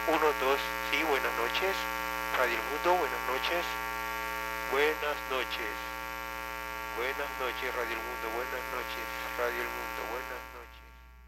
Uno, dos, sí, buenas noches. Radio El Mundo, buenas noches. Buenas noches. Buenas noches, Radio El Mundo.